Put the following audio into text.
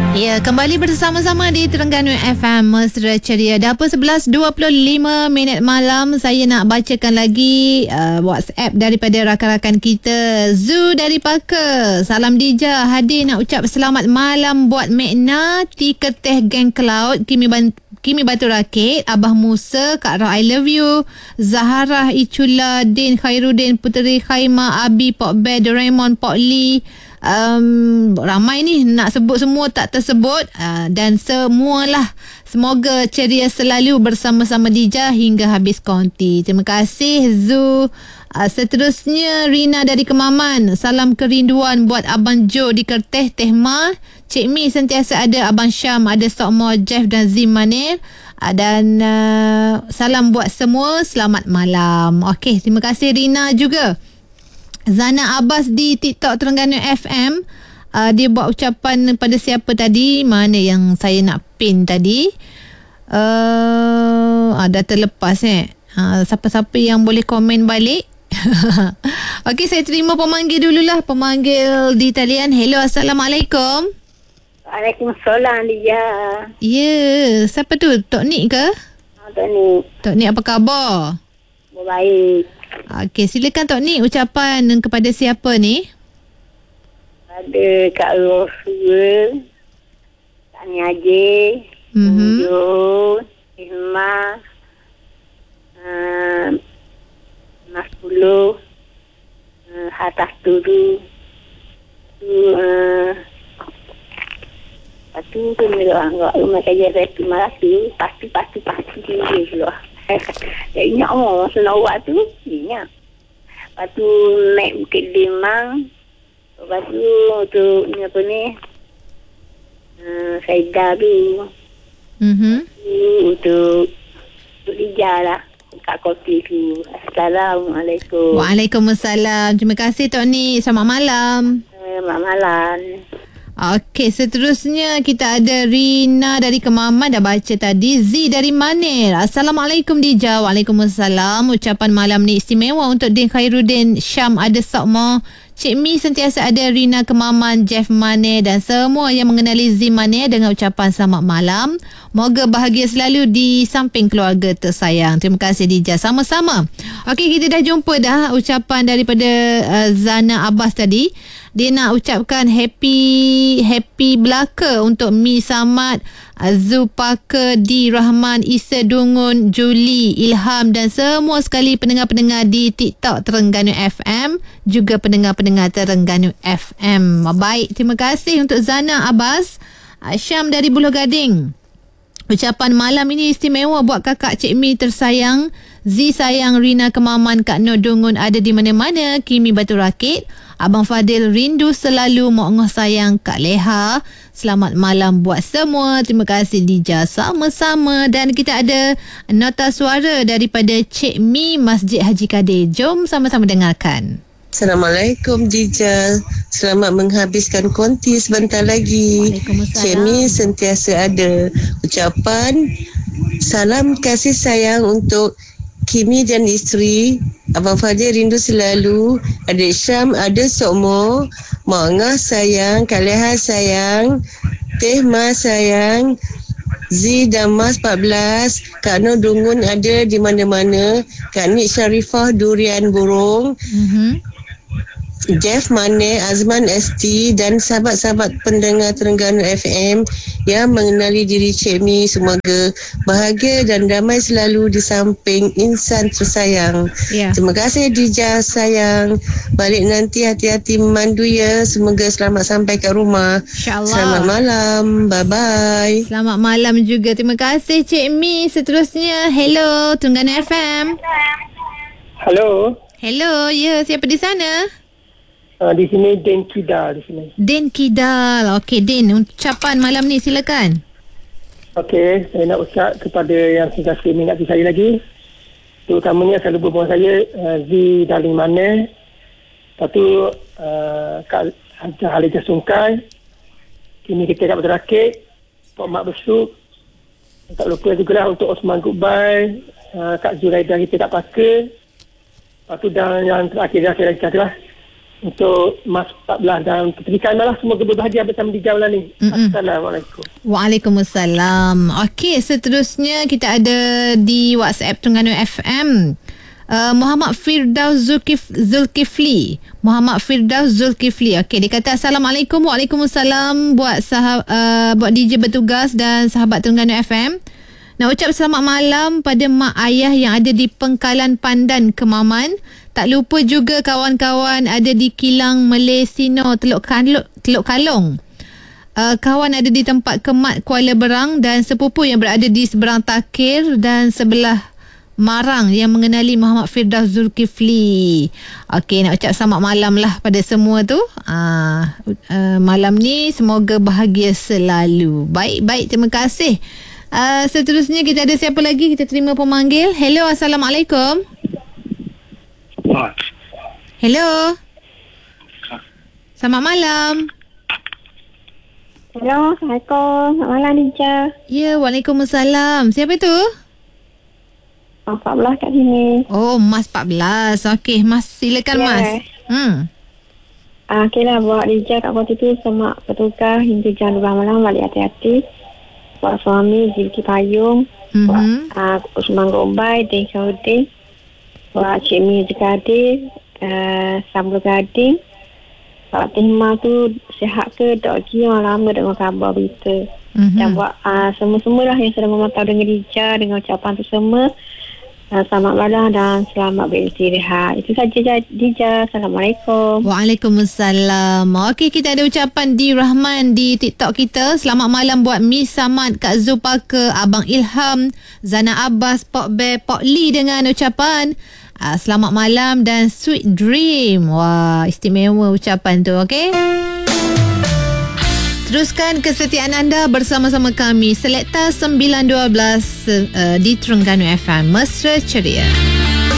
Ya, kembali bersama-sama di Terengganu FM Mesra Ceria. Dah 11.25 malam. Saya nak bacakan lagi WhatsApp daripada rakan-rakan kita. Zu dari Parker. Salam Dija. Hadir nak ucap selamat malam buat Mekna, Tika Teh Geng Cloud, Kimi Batu Rakit, Abah Musa, Kak Rah I love you, Zaharah Icula, Din Khairuddin, Puteri Khaima, Abi, Pok Bear, Doraemon, Pok Lee, ramai ni nak sebut semua tak tersebut, dan semualah. Semoga ceria selalu bersama-sama Dija hingga habis konti. Terima kasih Zu. Seterusnya Rina dari Kemaman. Salam kerinduan buat Abang Jo di Kerteh, Teh Ma, Cik Mi sentiasa ada, Abang Syam ada, Sokmo, Jeff dan Zim Manir. Dan salam buat semua. Selamat malam. Okey, terima kasih Rina juga. Zana Abbas di TikTok Terengganu FM, dia buat ucapan pada siapa tadi? Mana yang saya nak pin tadi? Dah terlepas siapa-siapa yang boleh komen balik? Okey, saya terima pemanggil dululah. Pemanggil di talian. Hello, Assalamualaikum. Waalaikumsalam, Lia. Ya, siapa tu? Tok Nik ke? Tok Nik. Tok Nik, apa khabar? Baik. Okey, silakan Tok Nik, ucapan kepada siapa ni? Ada Kak Rosul, Kak Ni Haji, Munjul, Irma, Mas Puluh, Hatas Turu, lepas tu kena rumah kerja saya tu malah tu pasti dia keluar. Tak ingat masa nak buat tu, ingat. Lepas tu naik Bukit Limang. Lepas tu ni apa ni, Saidah tu. Untuk Lija lah, kat kopi tu. Assalamualaikum. Waalaikumsalam. Terima kasih Tok Ni. Selamat malam. Selamat malam. Okey, seterusnya kita ada Rina dari Kemaman, dah baca tadi. Z dari Manir. Assalamualaikum Dija. Waalaikumsalam. Ucapan malam ni istimewa untuk Din Khairuddin, Syam ada, Sokmo, Cik Mi sentiasa ada, Rina Kemaman, Jeff Manir dan semua yang mengenali Z Manir dengan ucapan selamat malam. Moga bahagia selalu di samping keluarga tersayang. Terima kasih Dija. Sama-sama. Okey, kita dah jumpa dah ucapan daripada Zana Abbas tadi. Dia nak ucapkan happy belaka untuk Mi Samad, Zulpaka, Di Rahman, Isa Dungun, Juli, Ilham dan semua sekali pendengar-pendengar di TikTok Terengganu FM, juga pendengar-pendengar Terengganu FM. Baik, terima kasih untuk Zana Abbas. Syam dari Buloh Gading. Ucapan malam ini istimewa buat kakak Cik Mi tersayang, Z sayang, Rina Kemaman, Kak Nur Dungun ada di mana-mana, Kimi Batu Rakit, Abang Fadil rindu selalu, Mak Ngoh sayang, Kak Leha. Selamat malam buat semua. Terima kasih Dija. Sama-sama. Dan kita ada nota suara daripada Cik Mi Masjid Haji Kadir. Jom sama-sama dengarkan. Assalamualaikum Dija. Selamat menghabiskan konti sebentar lagi. Cik Mi sentiasa ada. Ucapan salam kasih sayang untuk Kimi dan isteri, Abang Fadil rindu selalu, adik Syam ada, Sokmo, Mak Ngah sayang, Kak Leha sayang, Teh Ma sayang, Z dan Mas 14, Kak Nur Dungun ada di mana-mana, Kak Nik Syarifah Durian Burung, Jeff Mane, Azman ST dan sahabat-sahabat pendengar Terengganu FM yang mengenali diri Cik Mi. Semoga bahagia dan damai selalu di samping insan tersayang. Terima kasih Dija sayang. Balik nanti hati-hati memandu ya. Semoga selamat sampai kat rumah. InsyaAllah. Selamat malam. Bye-bye. Selamat malam juga. Terima kasih Cik Mi. Seterusnya, hello Terengganu FM. Hello. Hello, ya, siapa di sana? Di sini Den Kidal di sini. Den Kidal. Okey Den, ucapan malam ni silakan. Okey, saya nak ucap kepada yang sentiasa mengingati saya lagi. Terutamanya selalu berbual saya, Z Darling Mane. Lepas tu Kak Halijah Sungkai, Kimi kita Kak Batu Rakit, Pok Mak Besuk. Tak lupa juga lah untuk Osman Goodbye, Kak Zuraidah kita Kak Paka. Lepas tu dan yang terakhir saya lagi kata lah, untuk Mas 14 dan Puteri Kaimalah, semoga berbahagia bersama Dija malam ni. Assalamualaikum. Waalaikumsalam. Okey, seterusnya kita ada di WhatsApp Terengganu FM. Muhammad Firdaus Zulkifli. Muhammad Firdaus Zulkifli. Okey, dia kata Assalamualaikum. Waalaikumsalam buat buat DJ bertugas dan sahabat Terengganu FM. Nak ucap selamat malam pada mak ayah yang ada di Pengkalan Pandan, Kemaman. Tak lupa juga kawan-kawan ada di Kilang Melesino, Teluk Kalong. Kawan ada di tempat Kemat, Kuala Berang, dan sepupu yang berada di seberang Takir dan sebelah Marang yang mengenali Muhammad Firdaus Zulkifli. Okey, nak ucap selamat malam lah pada semua tu. Malam ni semoga bahagia selalu. Baik, terima kasih. Seterusnya kita ada siapa lagi? Kita terima pemanggil. Hello, Assalamualaikum. Hello. Selamat malam. Hello, Assalamualaikum. Selamat malam, Dija. Ya, Waalaikumsalam. Siapa tu? 14 kat sini. Oh, Mas 14. Okey, Mas, silakan Mas. Okeylah, buat Dija kat waktu tu semak bertukar hingga jam 12 malam, balik hati-hati. Buat suami Zilki Payung, buat Usman Gombai, Deng Saudi, buat Cik Mi Jekadir, Sambul Gading. Buat Tehma tu sihat ke, tak lagi orang lama dengar khabar berita. Dan buat semua-semua lah yang sedang memantau dengan Dija, dengan ucapan tu semua. Selamat malam dan selamat beristirahat. Itu saja Dija. Assalamualaikum. Waalaikumsalam. Okey, kita ada ucapan di Rahman di TikTok kita. Selamat malam buat Miss Samad, Kak Zulpaka, Abang Ilham, Zana Abbas, Pok Bear, Pok Lee dengan ucapan selamat malam dan sweet dream. Wah, istimewa ucapan tu. Okey, teruskan kesetiaan anda bersama-sama kami Selekta 912 di Terengganu FM. Mesra ceria.